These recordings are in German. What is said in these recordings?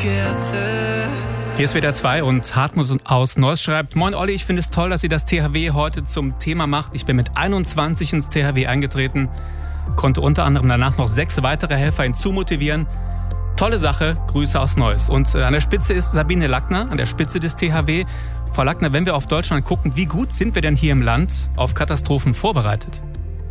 Hier ist WDR 2 und Hartmut aus Neuss schreibt: Moin Olli, ich finde es toll, dass ihr das THW heute zum Thema macht. Ich bin mit 21 ins THW eingetreten, konnte unter anderem danach noch 6 weitere Helfer hinzumotivieren. Tolle Sache, Grüße aus Neuss. Und an der Spitze ist Sabine Lackner, an der Spitze des THW. Frau Lackner, wenn wir auf Deutschland gucken, wie gut sind wir denn hier im Land auf Katastrophen vorbereitet?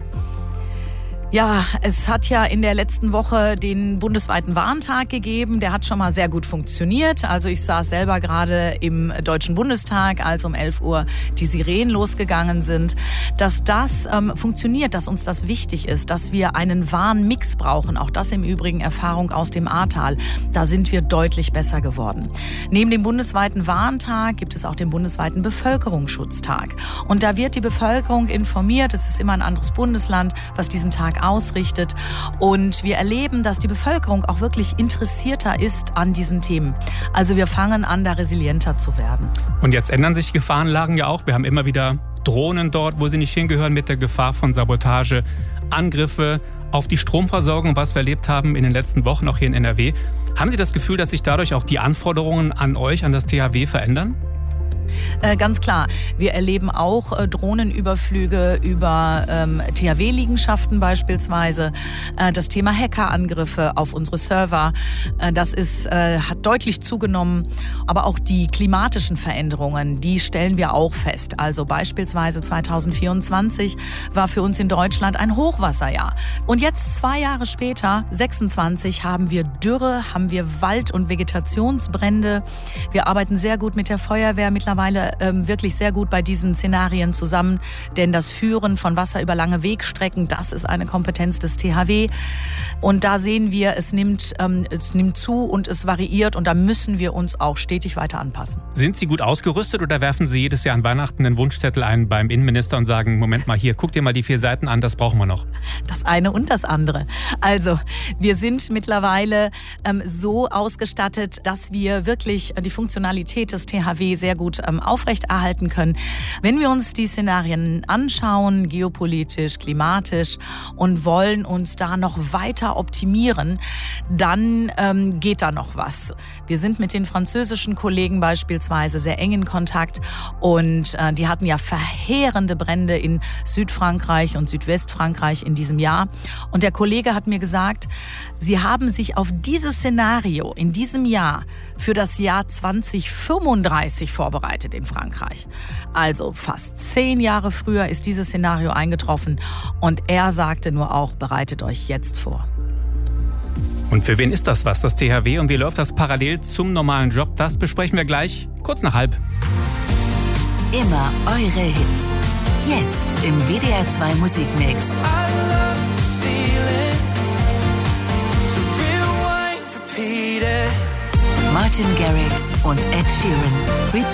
Ja, es hat ja in der letzten Woche den bundesweiten Warntag gegeben. Der hat schon mal sehr gut funktioniert. Also ich saß selber gerade im Deutschen Bundestag, als um 11 Uhr die Sirenen losgegangen sind. Dass das funktioniert, dass uns das wichtig ist, dass wir einen Warnmix brauchen. Auch das im Übrigen Erfahrung aus dem Ahrtal. Da sind wir deutlich besser geworden. Neben dem bundesweiten Warntag gibt es auch den bundesweiten Bevölkerungsschutztag. Und da wird die Bevölkerung informiert. Es ist immer ein anderes Bundesland, was diesen Tag ausrichtet. Und wir erleben, dass die Bevölkerung auch wirklich interessierter ist an diesen Themen. Also wir fangen an, da resilienter zu werden. Und jetzt ändern sich die Gefahrenlagen ja auch. Wir haben immer wieder Drohnen dort, wo sie nicht hingehören, mit der Gefahr von Sabotage, Angriffe auf die Stromversorgung, was wir erlebt haben in den letzten Wochen, auch hier in NRW. Haben Sie das Gefühl, dass sich dadurch auch die Anforderungen an euch, an das THW verändern? Ganz klar. Wir erleben auch Drohnenüberflüge über THW-Liegenschaften beispielsweise. Das Thema Hackerangriffe auf unsere Server, das hat deutlich zugenommen. Aber auch die klimatischen Veränderungen, die stellen wir auch fest. Also beispielsweise 2024 war für uns in Deutschland ein Hochwasserjahr. Und jetzt 2 Jahre später, 26, haben wir Dürre, haben wir Wald- und Vegetationsbrände. Wir arbeiten sehr gut mit der Feuerwehr mittlerweile wirklich sehr gut bei diesen Szenarien zusammen, denn das Führen von Wasser über lange Wegstrecken, das ist eine Kompetenz des THW. Und da sehen wir, es nimmt zu und es variiert und da müssen wir uns auch stetig weiter anpassen. Sind Sie gut ausgerüstet oder werfen Sie jedes Jahr an Weihnachten einen Wunschzettel ein beim Innenminister und sagen, Moment mal hier, guck dir mal die 4 Seiten an, das brauchen wir noch? Das eine und das andere. Also wir sind mittlerweile so ausgestattet, dass wir wirklich die Funktionalität des THW sehr gut aufrechterhalten können. Wenn wir uns die Szenarien anschauen, geopolitisch, klimatisch, und wollen uns da noch weiter optimieren, dann geht da noch was. Wir sind mit den französischen Kollegen beispielsweise sehr eng in Kontakt und die hatten ja verheerende Brände in Südfrankreich und Südwestfrankreich in diesem Jahr. Und der Kollege hat mir gesagt, sie haben sich auf dieses Szenario in diesem Jahr für das Jahr 2035 vorbereitet in Frankreich. Also fast 10 Jahre früher ist dieses Szenario eingetroffen und er sagte nur auch, bereitet euch jetzt vor. Und für wen ist das was, das THW? Und wie läuft das parallel zum normalen Job? Das besprechen wir gleich, kurz nach 12:30. Immer eure Hits. Jetzt im WDR 2 Musikmix. Martin Garrix und Ed Sheeran.